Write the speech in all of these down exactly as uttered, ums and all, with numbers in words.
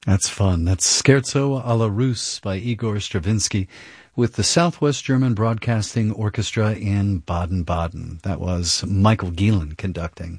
That's fun. That's Scherzo alla Russe by Igor Stravinsky with the Southwest German Broadcasting Orchestra in Baden-Baden. That was Michael Gielen conducting.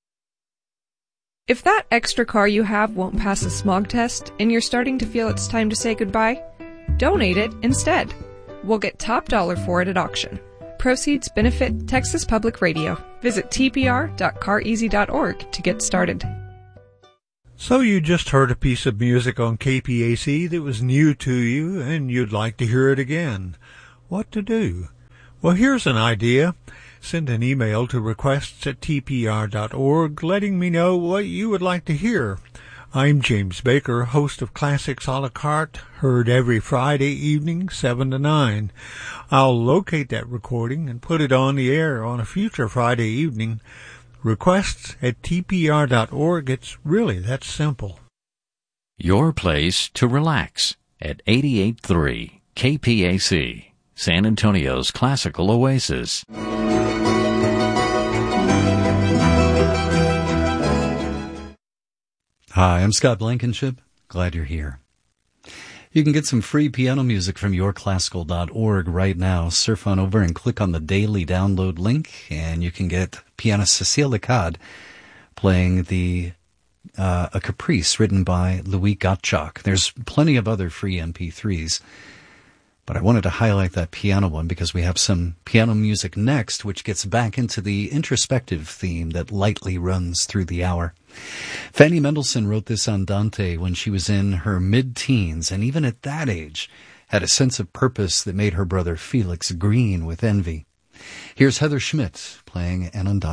If that extra car you have won't pass the smog test and you're starting to feel it's time to say goodbye, donate it instead. We'll get top dollar for it at auction. Proceeds benefit Texas Public Radio. Visit t p r dot car easy dot org to get started. So you just heard a piece of music on K P A C that was new to you and you'd like to hear it again. What to do? Well, here's an idea. Send an email to requests at t p r dot org letting me know what you would like to hear. I'm James Baker, host of Classics a la carte, heard every Friday evening, seven to nine. I'll locate that recording and put it on the air on a future Friday evening. Requests at t p r dot org. It's really that simple. Your place to relax at eighty-eight point three K P A C, San Antonio's classical oasis. Hi, I'm Scott Blankenship. Glad you're here. You can get some free piano music from your classical dot org right now. Surf on over and click on the daily download link, and you can get pianist Cécile Lecade playing the uh, a caprice written by Louis Gottschalk. There's plenty of other free M P threes, but I wanted to highlight that piano one because we have some piano music next, which gets back into the introspective theme that lightly runs through the hour. Fanny Mendelssohn wrote this andante when she was in her mid-teens, and even at that age had a sense of purpose that made her brother Felix green with envy. Here's Heather Schmidt playing an andante.